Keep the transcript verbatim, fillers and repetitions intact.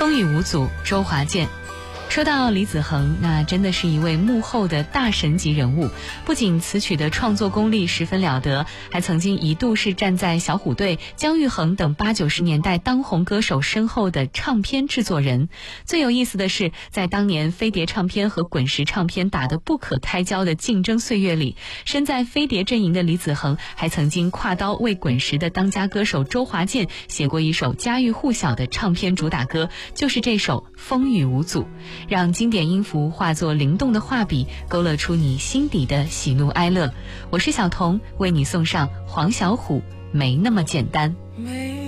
风雨无阻，周华健。说到李子恒，那真的是一位幕后的大神级人物，不仅词曲的创作功力十分了得，还曾经一度是站在小虎队、姜育恒等八九十年代当红歌手身后的唱片制作人。最有意思的是，在当年飞碟唱片和滚石唱片打得不可开交的竞争岁月里，身在飞碟阵营的李子恒还曾经跨刀为滚石的当家歌手周华健写过一首家喻户晓的唱片主打歌，就是这首《风雨无阻》。让经典音符化作灵动的画笔，勾勒出你心底的喜怒哀乐。我是小彤，为你送上黄小琥《没那么简单》。